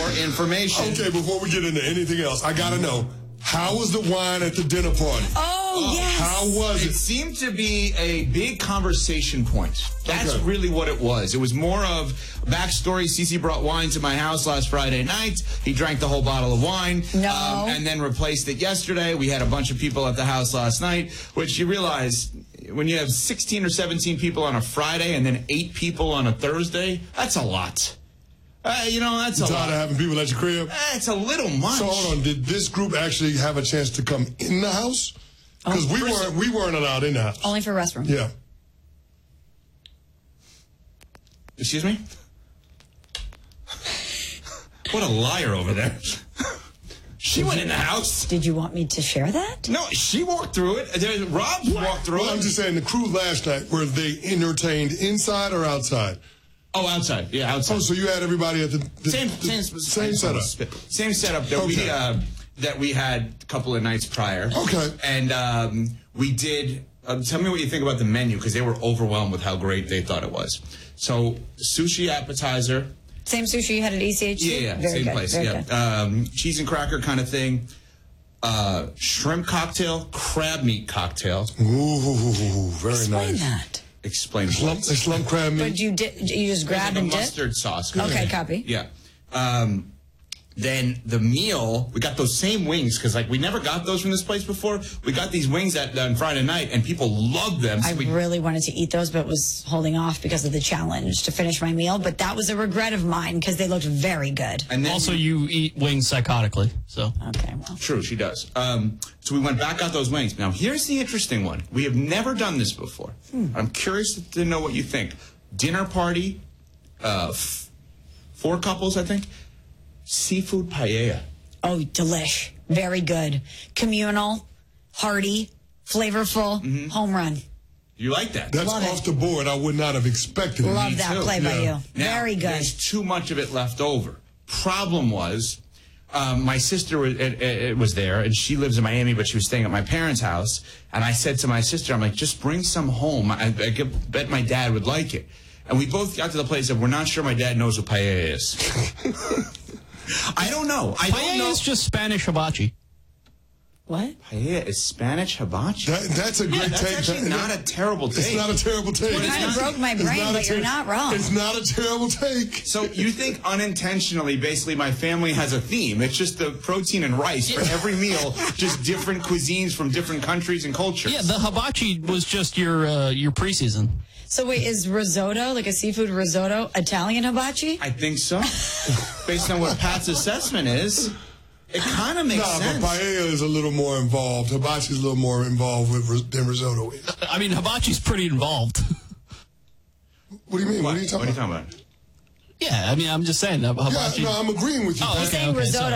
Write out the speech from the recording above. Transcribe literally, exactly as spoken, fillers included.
more information. Okay, before we get into anything else, I got to know, how was the wine at the dinner party? Oh, yes. How was It it? seemed to be a big conversation point. That's Okay. really what it was. It was more of backstory. Cece brought wine to my house last Friday night. He drank the whole bottle of wine. No. Um, and then replaced it yesterday. We had a bunch of people at the house last night, which you realize when you have sixteen or seventeen people on a Friday and then eight people on a Thursday, that's a lot. Uh, you know, that's You a tired lot. of having people at your crib? Uh, it's a little much. So hold on, did this group actually have a chance to come in the house? Because we weren't we weren't allowed in the house. Only for restroom. Yeah. Excuse me? What a liar over there. She went in the house. Did you want me to share that? No, she walked through it. There- Rob walked through Well, it. I'm just saying, the crew last night, were they entertained inside or outside? Oh, outside. Yeah, outside. Oh, so you had everybody at the, the same, the- same, same setup. Same setup that we Okay. uh, that we had a couple of nights prior. Okay. And um, we did. Um, tell me what you think about the menu, because they were overwhelmed with how great they thought it was. So sushi appetizer. Same sushi you had at E C H C? Yeah, yeah, Very same good, place. very Yeah, good. um, cheese and cracker kind of thing. Uh, shrimp cocktail, crab meat cocktail. Ooh, very Explain nice. that. Explain Slump, what? slump crab meat. But you did. You just It was grabbed like a and dipped? mustard sauce. Okay, copy. Yeah. Um, then the meal, we got those same wings, because like we never got those from this place before. We got these wings at, on Friday night, and people loved them. So I we, really wanted to eat those, but was holding off because of the challenge to finish my meal. But that was a regret of mine because they looked very good. and then Also, you eat wings psychotically, so. Okay, well. True, she does. Um, so we went back, got those wings. Now, here's the interesting one. We have never done this before. Hmm. I'm curious to know what you think. Dinner party, uh, f- four couples, I think. Seafood paella. Oh, delish. Very good. Communal, hearty, flavorful, Mm-hmm. home run. You like that? That's Love off it. the board. I would not have expected it. Love Me that too. play by Yeah. you. Now, Very good. There's too much of it left over. Problem was, um, my sister was, it, it was there, and she lives in Miami, but she was staying at my parents' house. And I said to my sister, I'm like, just bring some home. I, I could bet my dad would like it. And we both got to the place that we're not sure my dad knows what paella is. I don't know. I don't Paella know. is just Spanish hibachi. What? Paella is Spanish hibachi. That, that's a great That's take. actually That- not a terrible It's take. not a terrible take. You kind of not- broke my It's brain, not a but you're ter- not wrong. It's not a terrible take. So you think unintentionally, basically, my family has a theme. It's just the protein and rice for every meal, just different cuisines from different countries and cultures. Yeah, the hibachi was just your uh, your preseason. So wait, is risotto, like a seafood risotto, Italian hibachi? I think so. Based on what Pat's assessment is, it kind of makes Nah, sense. but paella is a little more involved. Hibachi is a little more involved with ris- than risotto is. I mean, hibachi's pretty involved. What do you mean? What, What, are you talking what are you about? talking about? Yeah, I mean, I'm just saying. uh, Yeah, Hibachi. no, I'm agreeing with you. Oh, Pat. okay, Saying okay, risotto